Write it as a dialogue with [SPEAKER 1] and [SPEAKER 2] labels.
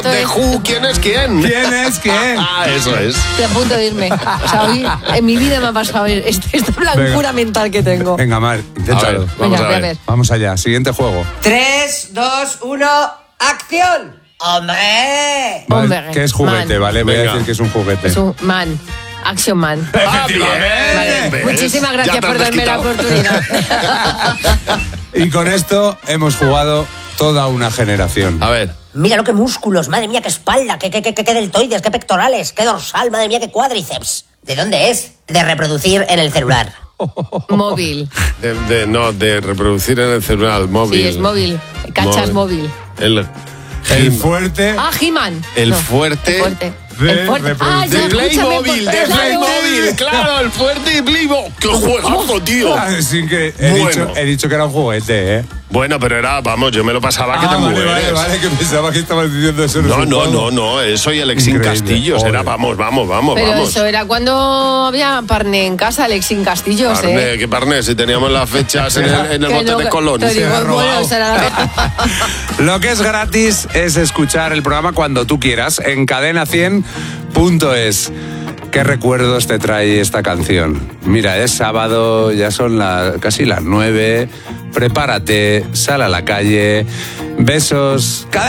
[SPEAKER 1] de Who, ¿quién es quién?
[SPEAKER 2] ¿Quién es quién?
[SPEAKER 1] Eso es.
[SPEAKER 3] Estoy a punto de irme. O sea, hoy en mi vida me ha pasado esta blancura mental que tengo.
[SPEAKER 2] Venga, Mar, inténtalo.
[SPEAKER 1] Vamos
[SPEAKER 3] Venga,
[SPEAKER 1] a ver.
[SPEAKER 2] Vamos allá, siguiente juego.
[SPEAKER 4] 3, 2, 1, ¡acción! ¡Hombre!
[SPEAKER 3] Hombre,
[SPEAKER 2] Que es juguete,
[SPEAKER 3] man.
[SPEAKER 2] ¿vale? Voy a
[SPEAKER 1] Venga.
[SPEAKER 2] decir que es un juguete.
[SPEAKER 3] Es un man. Action Man.
[SPEAKER 2] Efectivamente.
[SPEAKER 3] Vale. Muchísimas gracias
[SPEAKER 1] Ya te has
[SPEAKER 3] por darme la
[SPEAKER 1] desquitado.
[SPEAKER 3] oportunidad.
[SPEAKER 2] Y con esto hemos jugado toda una generación.
[SPEAKER 1] A ver.
[SPEAKER 4] Míralo, qué músculos, madre mía, qué espalda, qué deltoides, qué pectorales, qué dorsal, madre mía, qué cuádriceps. ¿De dónde es? De reproducir en el celular.
[SPEAKER 3] Móvil.
[SPEAKER 1] De reproducir en el celular móvil.
[SPEAKER 3] Sí, es móvil. Cachas móvil.
[SPEAKER 1] El
[SPEAKER 2] fuerte.
[SPEAKER 3] Ah, He-Man.
[SPEAKER 1] El
[SPEAKER 3] No,
[SPEAKER 1] fuerte.
[SPEAKER 3] El fuerte.
[SPEAKER 2] de
[SPEAKER 3] El fuerte. Ah,
[SPEAKER 1] De
[SPEAKER 3] ya,
[SPEAKER 1] Playmobil, de
[SPEAKER 3] escúchame,
[SPEAKER 1] Playmobil, claro, el fuerte de Playmobil. ¡Qué juegazo, tío!
[SPEAKER 2] Sin que
[SPEAKER 1] Bueno.
[SPEAKER 2] he dicho que era un juguete, ¿eh?
[SPEAKER 1] Bueno, pero era, vamos, yo me lo pasaba que te mueres.
[SPEAKER 2] vale, que pensaba que estabas diciendo eso.
[SPEAKER 1] No, soy Alexín
[SPEAKER 2] Increíble.
[SPEAKER 1] Castillos, era
[SPEAKER 2] Joder.
[SPEAKER 1] vamos.
[SPEAKER 3] Pero eso era cuando había parné en casa, Alexín Castillos,
[SPEAKER 1] Parné, ¿qué parné? Si teníamos las fechas en el
[SPEAKER 3] Que
[SPEAKER 1] bote
[SPEAKER 3] no,
[SPEAKER 1] de Colón.
[SPEAKER 3] te digo,
[SPEAKER 2] Se ha robado.
[SPEAKER 3] bueno, será la...
[SPEAKER 2] Lo que es gratis es escuchar el programa cuando tú quieras en cadena100.es. ¿Qué recuerdos te trae esta canción? Mira, es sábado, ya son casi las 9. Prepárate, sal a la calle. Besos.